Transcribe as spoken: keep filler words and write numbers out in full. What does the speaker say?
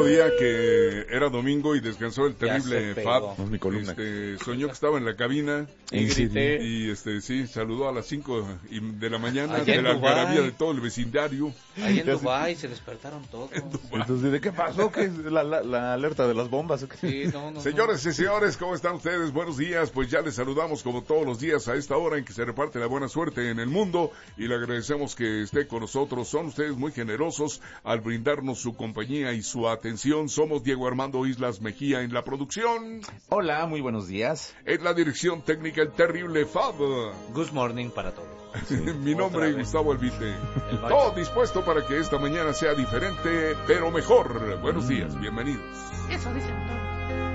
día que era domingo y descansó el terrible Fab. No, mi columna. Este, soñó que estaba en la cabina y, grité. y este sí, saludó a las cinco de la mañana Allá de la Dubái. algarabía de todo el vecindario. Ahí en Dubái se despertaron todos. Entonces, ¿de qué pasó? ¿Qué es la, la, la alerta de las bombas? ¿O qué? Sí, no, no, Señores no. y señores, ¿cómo están ustedes? Buenos días, pues ya les saludamos como todos los días a esta hora en que se reparte la buena suerte en el mundo y le agradecemos que esté con nosotros. Son ustedes muy generosos al brindarnos su compañía y su atención. Somos Diego Armando Islas Mejía en la producción. Hola, muy buenos días. En la dirección técnica el terrible Fab. Good morning para todos. Sí, mi nombre es Gustavo Elvite. Todo dispuesto para que esta mañana sea diferente, pero mejor. Buenos días, bienvenidos. Eso dicen todos.